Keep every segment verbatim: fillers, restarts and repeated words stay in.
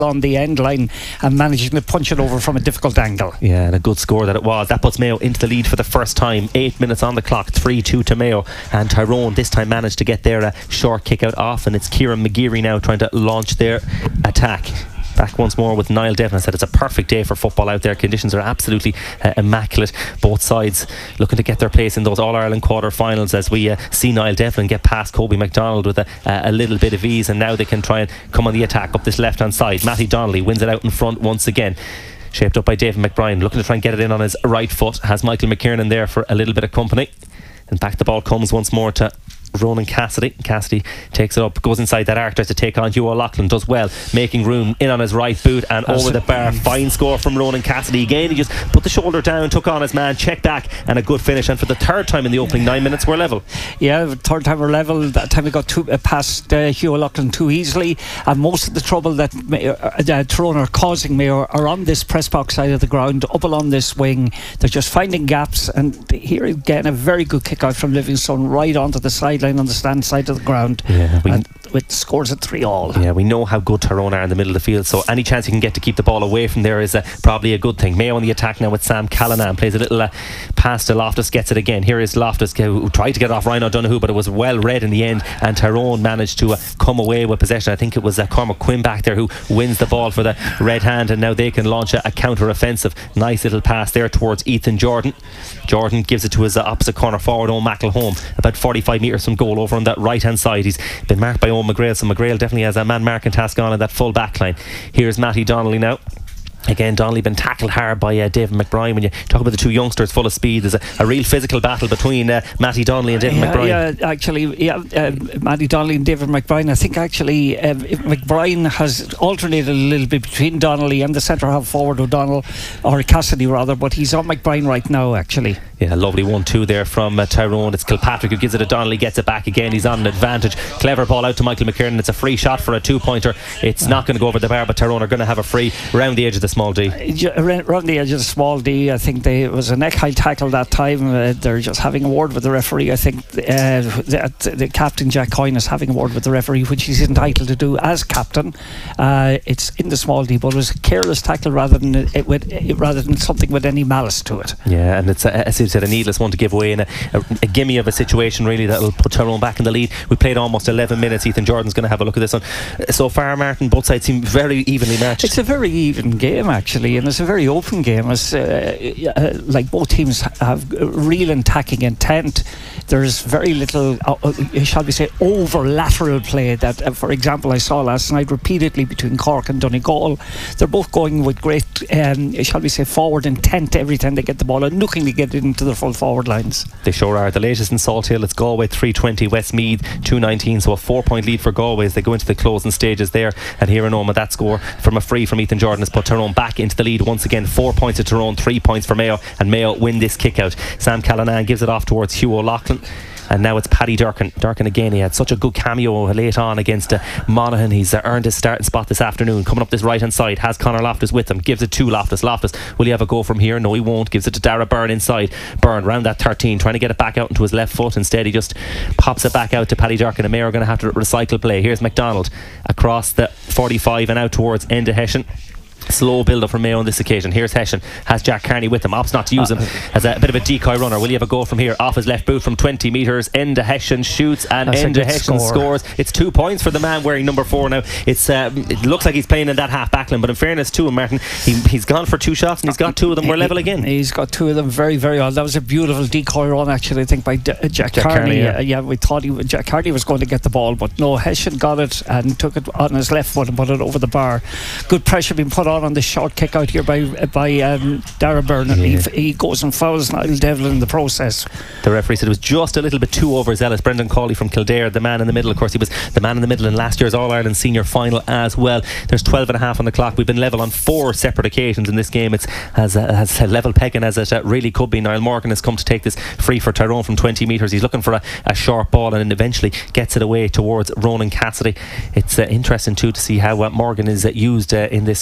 on the end line and managing to punch it over from a difficult angle. Yeah, and a good score that it was. That puts Mayo into the lead for the first time. Eight minutes on the clock, three two to Mayo. And Tyrone this time managed to get their uh, short kick out off, and it's Kieran McGeary now trying to launch their attack. Back once more with Niall Devlin. I said it's a perfect day for football out there. Conditions are absolutely uh, immaculate. Both sides looking to get their place in those All-Ireland quarter-finals, as we uh, see Niall Devlin get past Kobe MacDonald with a, uh, a little bit of ease, and now they can try and come on the attack up this left-hand side. Matty Donnelly wins it out in front once again, shaped up by David McBrien, looking to try and get it in on his right foot. Has Michael McKiernan there for a little bit of company, and back the ball comes once more to Ronan Cassidy. Cassidy takes it up, goes inside that arc, tries to take on Hugh O'Loughlin, does well, making room in on his right boot and That's over the bar. Fine score from Ronan Cassidy again. He just put the shoulder down, took on his man, checked back, and a good finish. And for the third time in the opening nine minutes, we're level. Yeah, third time we're level. That time we got too, uh, past uh, Hugh O'Loughlin too easily, and most of the trouble that uh, uh, Tyrone are causing me are, are on this press box side of the ground, up along this wing. They're just finding gaps, and here again a very good kick out from Livingstone right onto the sideline on the stand side of the ground. Yeah, we, and with scores at three all. Yeah, we know how good Tyrone are in the middle of the field, so any chance you can get to keep the ball away from there is uh, probably a good thing. Mayo on the attack now with Sam Callanan, plays a little uh, pass to Loftus, gets it again. Here is Loftus, who tried to get off Ryan O'Donoghue, but it was well read in the end, and Tyrone managed to uh, come away with possession. I think it was uh, Cormac Quinn back there who wins the ball for the red hand, and now they can launch a, a counter-offensive. Nice little pass there towards Ethan Jordan. Jordan gives it to his uh, opposite corner forward, Owen McElhone, about forty-five metres from goal over on that right hand side. He's been marked by Owen McGrail, so McGrail definitely has a man marking task on in that full back line. Here's Matty Donnelly now. Again, Donnelly been tackled hard by uh, David McBrien. When you talk about the two youngsters full of speed, there's a, a real physical battle between uh, Matty Donnelly and David yeah, McBrien. Yeah, actually, yeah, uh, Matty Donnelly and David McBrien. I think actually uh, McBrien has alternated a little bit between Donnelly and the centre half forward O'Donnell, or Cassidy rather, but he's on McBrien right now actually. Yeah, lovely one two there from uh, Tyrone. It's Kilpatrick who gives it to Donnelly, gets it back again. He's on an advantage. Clever ball out to Michael McKiernan. It's a free shot for a two pointer. It's not going to go over the bar, but Tyrone are going to have a free round the edge of the small D. Around the edge of the small D. I think they, it was a neck high tackle that time. Uh, they're just having a word with the referee. I think uh, the, the captain Jack Coyne is having a word with the referee, which he's entitled to do as captain. Uh, it's in the small D, but it was a careless tackle rather than it, with, it, rather than something with any malice to it. Yeah, and it's a, as you said, a needless one to give away in a, a, a gimme of a situation really that'll put Tyrone back in the lead. We played almost eleven minutes. Ethan Jordan's going to have a look at this one. So far, Martin, both sides seem very evenly matched. It's a very even game actually, and it's a very open game. As uh, uh, like both teams have real attacking intent. There's very little, uh, uh, shall we say, over lateral play that, uh, for example, I saw last night repeatedly between Cork and Donegal. They're both going with great, um, shall we say, forward intent every time they get the ball and looking to get it into their full forward lines. They sure are. The latest in Salt Hill, it's Galway three twenty, Westmeath two nineteen, so a four point lead for Galway as they go into the closing stages there. And here in Omagh, that score from a free from Ethan Jordan has put Tyrone back into the lead once again. Four points to Tyrone, three points for Mayo, and Mayo win this kick out. Sam Callanan gives it off towards Hugh O'Loughlin, and now it's Paddy Durkin. Durkin again, he had such a good cameo late on against uh, Monaghan. He's uh, earned his starting spot this afternoon. Coming up this right hand side, has Conor Loftus with him, gives it to Loftus. Loftus, will he have a go from here? No, he won't. Gives it to Dara Byrne inside. Byrne round that thirteen, trying to get it back out into his left foot. Instead he just pops it back out to Paddy Durkin, and Mayo are going to have to recycle play. Here's MacDonald across the forty-five and out towards Enda Hession. Slow build up from Mayo on this occasion. Here's Hession, has Jack Carney with him, opts not to use him as a bit of a decoy runner. Will he have a go from here? Off his left boot from twenty metres. Enda Hession shoots, and Enda Hession score. scores. It's two points for the man wearing number four now. It's uh, it looks like he's playing in that half back line, but in fairness to him, Martin, he, he's gone for two shots and he's got two of them. We're level again. He's got two of them very very well. That was a beautiful decoy run actually, I think, by D- Jack, Jack Carney, Carney yeah. Uh, yeah, we thought he Jack Carney was going to get the ball, but no, Hession got it and took it on his left foot and put it over the bar. Good pressure being put on on the short kick out here by by um, Dara Byrne. Yeah. he, he goes and fouls Niall Devlin in the process. The referee said it was just a little bit too overzealous. Brendan Cawley from Kildare, the man in the middle, of course he was the man in the middle in last year's All-Ireland senior final as well. There's twelve and a half on the clock. We've been level on four separate occasions in this game. It's as, uh, as level pegging as it uh, really could be. Niall Morgan has come to take this free for Tyrone from twenty metres. He's looking for a, a short ball and eventually gets it away towards Ronan Cassidy. It's uh, interesting too to see how uh, Morgan is uh, used uh, in this game, particularly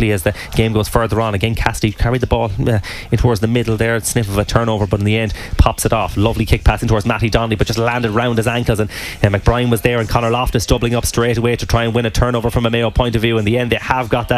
quickly as the game goes further on. Again, Cassidy carried the ball uh, in towards the middle there, sniff of a turnover, but in the end pops it off. Lovely kick passing towards Matty Donnelly, but just landed round his ankles, and uh, McBrien was there, and Conor Loftus doubling up straight away to try and win a turnover from a Mayo point of view. In the end, they have got that